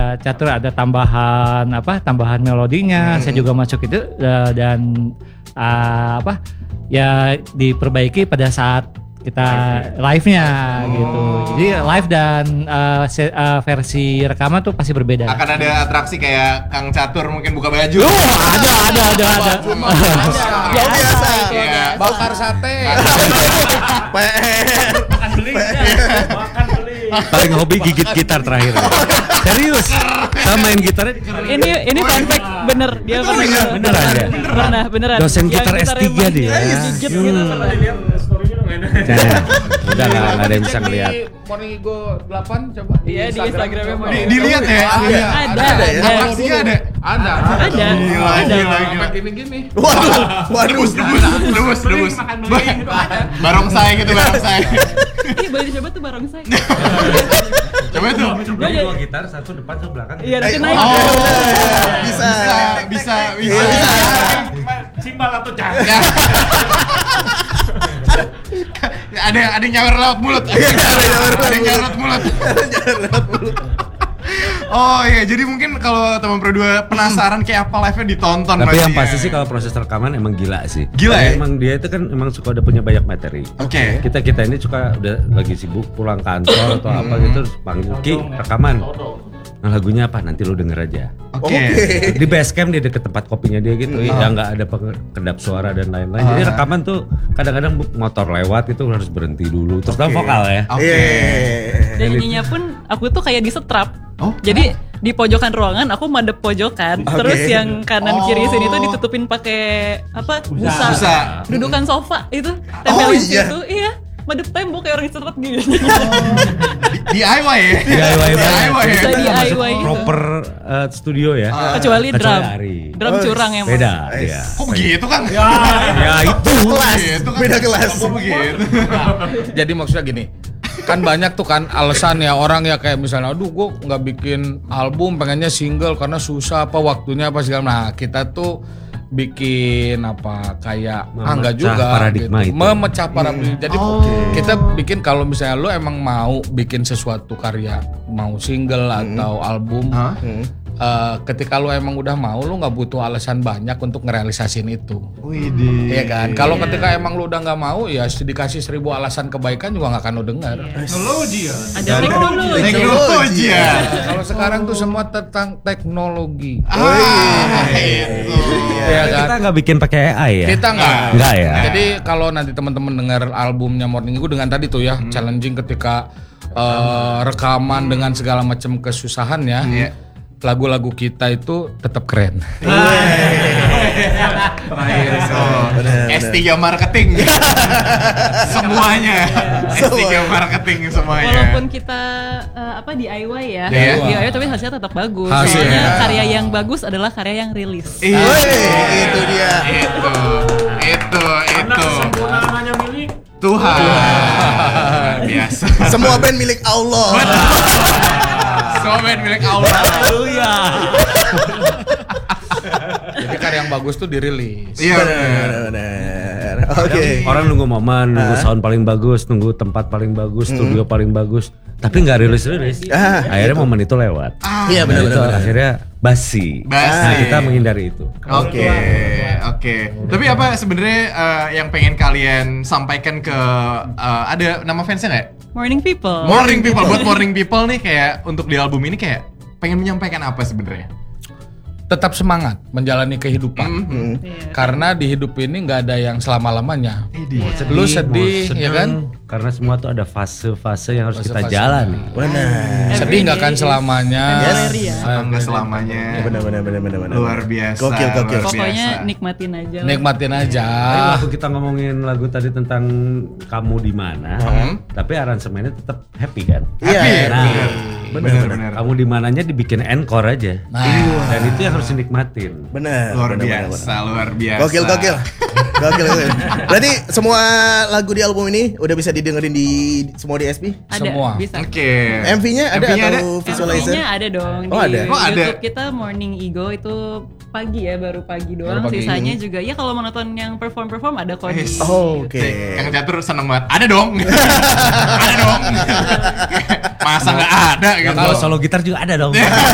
Catur ada tambahan melodinya. Saya juga masuk itu dan ya diperbaiki pada saat kita live-nya gitu. Jadi live dan versi rekaman tuh pasti berbeda. Akan ada atraksi kayak Kang Catur mungkin buka baju. Ada. Luar biasa. Bakar sate. Makan beli. Paling hobi gigit gitar terakhir. Serius. Sama main gitarnya. Ini fun fact bener dia pernah. Beneran ya? Pernah beneran. Dosen gitar Yang S3 gitarnya dia. gigit gitu pernah. Udah nggak ada yang bisa ngeliat. Morning Ego 8 coba. Iya di Instagramnya Morning. Dilihat ya. Ada. Atraksinya ada. Ada. Gila. Sampai gini-gini. Waduh. Rebus. Barongsai gitu, barongsai. Iya boleh dicoba tuh barongsai. Coba tuh. Dua gitar, satu depan, satu belakang. Iya nanti naik. Bisa. Simbal atau jangan. Ada yang nyawer lewat mulut. Oh iya, jadi mungkin kalau teman Pro 2 penasaran kayak apa live-nya ditonton. Tapi yang pasti sih kalau proses rekaman emang gila sih. Gila ya? Emang dia itu kan emang suka udah punya banyak materi. Oke. Kita ini suka udah lagi sibuk pulang kantor atau apa gitu terus panggil Ki rekaman. Nah lagunya apa? Nanti lu denger aja. Oke. Di base camp dia deket tempat kopinya dia gitu, ya nggak ada kedap suara dan lain-lain. Jadi rekaman tuh kadang-kadang motor lewat itu harus berhenti dulu. Terus vokal ya. Oke. Dan nyanyinya pun aku tuh kayak disetrap. Oh, jadi di pojokan ruangan aku madep pojokan, terus yang kanan kiri sini tuh ditutupin pakai apa? Busa. Dudukan sofa itu tempelin situ, iya. Madep tembok kayak orang disetrap gitu. DIY ya? DIY banget. Bisa Kita nggak masuk DIY gitu. proper studio ya. Kecuali drum. Ari. Drum curang emang. Beda ya. Kok begitu Kang? Ya itu. Beda kelas. Kok begitu? Jadi maksudnya gini, kan banyak tuh kan alasan ya orang ya kayak misalnya aduh gue nggak bikin album pengennya single karena susah apa waktunya apa segala. Nah kita tuh bikin apa kayak enggak juga paradigma gitu. itu. Memecah paradigma. Jadi kita bikin kalau misalnya lu emang mau bikin sesuatu karya, mau single atau album, ketika lu emang udah mau, lu nggak butuh alasan banyak untuk ngerealisasin itu. Widih. Iya kan? Kalau ketika emang lu udah nggak mau, ya dikasih 1000 alasan kebaikan juga nggak akan lu dengar. Teknologi ya. Ada teknologi. Teknologi ya. Kalau sekarang tuh semua tentang teknologi. Itu. Iya kan? Kita nggak bikin pakai AI ya. Kita nggak. Nggak ya. Jadi kalau nanti teman-teman dengar albumnya Morning Ego dengan tadi tuh ya challenging ketika rekaman dengan segala macam kesusahannya. Lagu-lagu kita itu tetap keren. S3 marketing. Semuanya. S3 marketing semuanya. Walaupun kita DIY ya, DIY tapi hasilnya tetap bagus. Hasilnya. Soalnya karya yang bagus adalah karya yang rilis. Itu dia. Itu. Namanya milik Tuhan. Biasa. Semua band milik Allah. Semua band milik Allah. Haleluya. Jadi karya yang bagus tuh dirilis. Iya. Benar. Oke. Orang nunggu momen, nunggu sound paling bagus, nunggu tempat paling bagus, studio paling bagus, tapi nggak rilis. Akhirnya momen itu lewat. Iya Nah, itu benar. akhirnya basi. Nah, kita menghindari itu. Oke. Tapi apa sebenarnya yang pengen kalian sampaikan ke ada nama fansnya nggak? Morning People. Morning People. Buat Morning People nih kayak untuk di album ini kayak pengen menyampaikan apa sebenarnya? Tetap semangat menjalani kehidupan. Karena di hidup ini nggak ada yang selama-lamanya. Lu sedih, ya kan? Karena semua tuh ada fase-fase yang harus kita Fase-fase. jalani. Benar. Sedih nggak akan selamanya. Temporary ya. Enggak selamanya. Benar. Luar biasa. Gokil. luar Pokoknya biasa. nikmatin aja. lah. Nikmatin aja. Tapi waktu kita ngomongin lagu tadi tentang kamu di mana, tapi aransemennya tetap happy kan? Iya. Nah, Benar. kamu di mananya dibikin encore aja. Dan itu yang harus dinikmatin. Benar. Luar biasa. Gokil. Berarti semua lagu di album ini udah bisa didengerin di semua DSP? Ada, Semua. bisa. Oke. MV-nya ada MV-nya atau visualizer? MV-nya ada dong Oh, di ada. Oh, ada. YouTube kita Morning Ego itu pagi ya, baru pagi doang. Baru pagi. Sisanya juga ya kalau mau nonton yang perform ada kok di. Oh, oke. Kang Catur seneng banget. Ada dong. Ada dong. Masa nggak ada gitu. Kalau solo gitar juga ada dong.